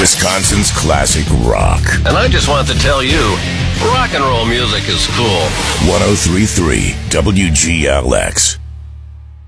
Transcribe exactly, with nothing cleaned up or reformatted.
Wisconsin's classic rock. And I just want to tell you, rock and roll music is cool. one oh three point three W G L X.